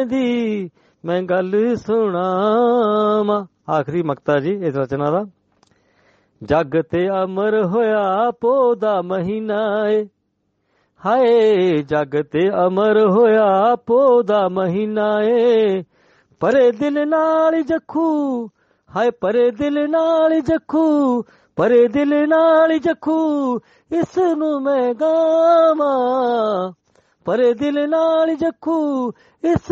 दी मैं गल सुनावां। आखिरी मकता जी इस रचना दा। जग ते अमर होया पो दा महीना ए, हाय जग ते अमर होया पो दा महीना ए, परे दिल नाल जखू, हाय परे दिल नाल जखू, परे दिल नाल जखू, इस नू मैं गावां, परे दिल नाल जखू, इस